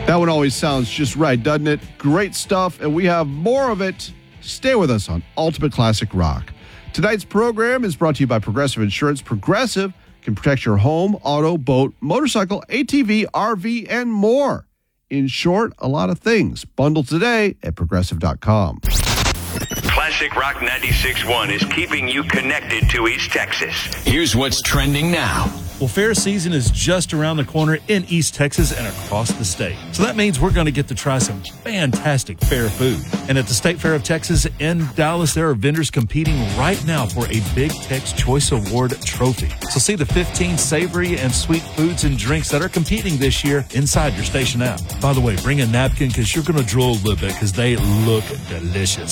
That one always sounds just right, doesn't it? Great stuff, and we have more of it. Stay with us on Ultimate Classic Rock. Tonight's program is brought to you by Progressive Insurance. Progressive can protect your home, auto, boat, motorcycle, ATV, RV, and more. In short, a lot of things. Bundle today at Progressive.com. Classic Rock 96.1 is keeping you connected to East Texas. Here's what's trending now. Well, fair season is just around the corner in East Texas and across the state. So that means we're going to get to try some fantastic fair food. And at the State Fair of Texas in Dallas, there are vendors competing right now for a Big Tex Choice Award trophy. So see the 15 savory and sweet foods and drinks that are competing this year inside your station app. By the way, bring a napkin because you're going to drool a little bit because they look delicious.